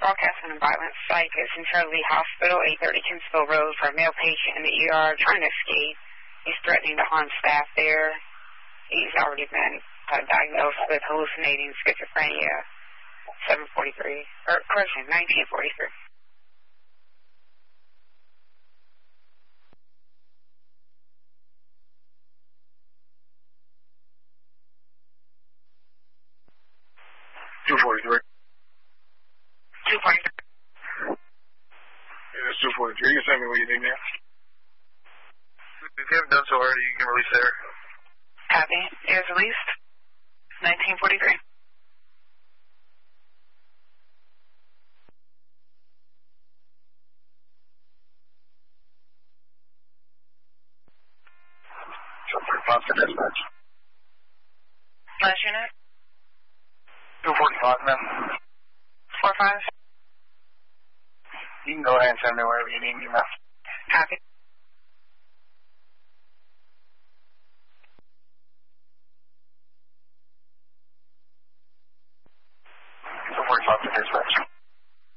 broadcasting a violent psychic in Charlie Hospital, 830 Kinsville Road, for a male patient in the ER trying to escape. He's threatening to harm staff there. He's already been diagnosed with hallucinating schizophrenia. 1943. 243. 243. Yeah, it's 243. You can send me what you need now. If you haven't done so already, you can release there. Copy. Is released. 1943. Response to dispatch. Last unit. 245, ma'am. 45. You can go ahead and send me wherever you need me, ma'am. Copy. To dispatch.